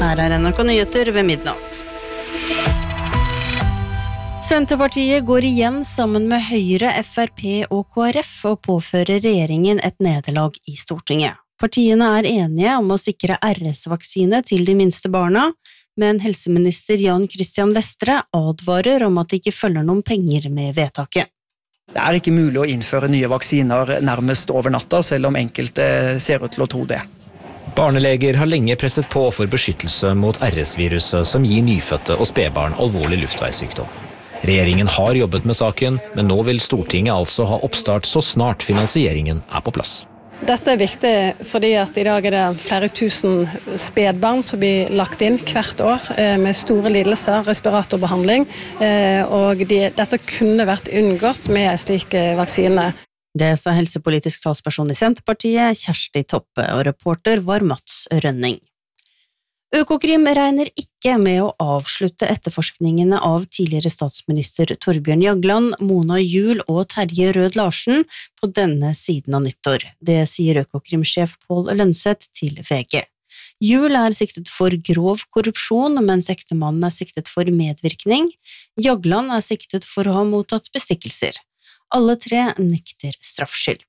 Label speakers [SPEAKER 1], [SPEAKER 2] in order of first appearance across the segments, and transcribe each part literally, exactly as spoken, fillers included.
[SPEAKER 1] Her er N R K Nyheter ved midnatt. Senterpartiet går igjen sammen med Høyre, F R P og K R F og påfører regjeringen et nederlag i Stortinget. Partiene er enige om å sikre R S-vaksine til de minste barna, men helseminister Jan Christian Vestre advarer om at det ikke følger noen penger med vedtaket.
[SPEAKER 2] Det er ikke mulig å innføre nye vaksiner nærmest over natta, selv om enkelte ser ut til å tro det.
[SPEAKER 3] Barneleger har lenge presset på for beskyttelse mot R S-viruset som gir nyfødte og spedbarn alvorlig luftveissykdom. Regjeringen har jobbet med saken, men nå vil Stortinget altså ha oppstart så snart finansieringen er på plass.
[SPEAKER 4] Dette er viktig fordi at i dag er det flere tusen spedbarn som blir lagt inn hvert år med store lidelser, respiratorbehandling, og de, dette kunne vært unngått med en slik vaksine.
[SPEAKER 1] Det sa helsepolitisk talsperson i Senterpartiet, Kjersti Toppe, og reporter var Mats Rønning. Økokrim regner ikke med å avslutte etterforskningene av tidligere statsminister Torbjørn Jagland, Mona Juul og Terje Rød Larsen på denne siden av nyttår. Det sier Økokrim-sjef Pål Lønseth til V G. Juul er siktet for grov korrupsjon, mens ektemannen er siktet for medvirkning. Jagland er siktet for å ha mottatt bestikkelser. Alle tre nekter straffskyld.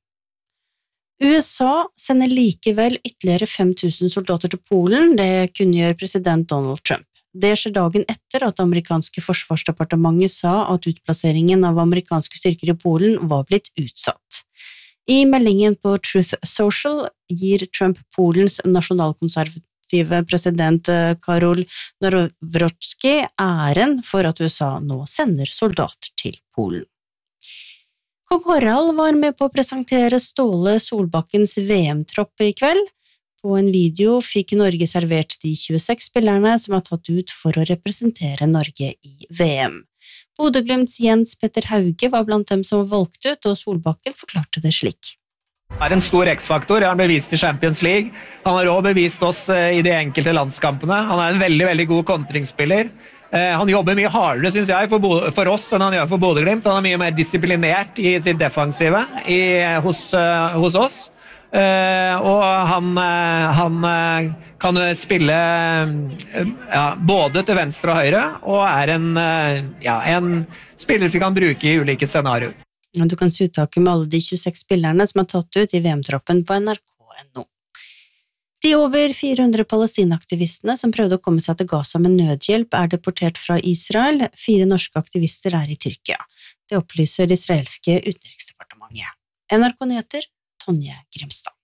[SPEAKER 1] U S A sender likevel ytterligere fem tusen soldater til Polen, det kunngjør president Donald Trump. Det skjer dagen etter at det amerikanske forsvarsdepartementet sa at utplasseringen av amerikanske styrker i Polen var blitt utsatt. I meldingen på Truth Social gir Trump Polens nasjonalkonservative president Karol Nawrocki æren for at U S A nå sender soldater til Polen. Kong Harald var med på å presentere Ståle Solbakkens V M-tropp i kveld. På en video fikk Norge servert de tjueseks spillerne som er tatt ut for å representere Norge i V M. Bodø/Glimts Jens Petter Hauge var blant dem som var valgt ut, og Solbakken forklarte det slik.
[SPEAKER 5] Han er en stor X-faktor, han har bevist i Champions League. Han har også bevist oss i de enkelte landskampene. Han er en veldig, veldig god kontringsspiller. Han jobber mye hardere, synes jeg, for, for oss enn han gjør for Bodø/Glimt. Han er mye mer disiplinert i sitt defensive i, hos, hos oss. Og han, han kan spille ja, både til venstre og høyre, og er en, ja, en spiller vi kan bruke i ulike scenarioer.
[SPEAKER 1] Du kan se uttaket med alle de tjueseks spillerne som er tatt ut i V M-troppen på N R K punktum N O. De over fire hundre palestinaktivistene som prøvde å komme seg til Gaza med nødhjelp er deportert fra Israel. Fire norske aktivister er i Tyrkia. Det opplyser det israelske utenriksdepartementet. N R K Nyheter, Tonje Grimstad.